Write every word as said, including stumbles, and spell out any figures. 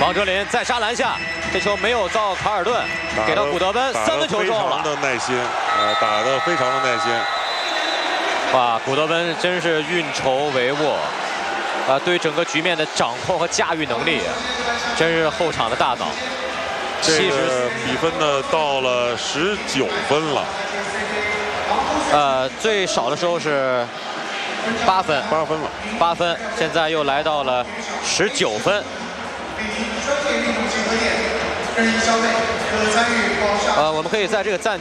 王哲林再杀篮下，这球没有到卡尔顿，给到古德温，三分球中了。 非常的耐心，呃，打得非常的耐心。 哇，古德温真是运筹帷幄，啊，对整个局面的掌控和驾驭能力，真是后场的大脑。 这个比分呢到了十九分了。 呃，最少的时候是八分， 八分了， 八分，现在又来到了十九分。呃，我们可以在这个暂。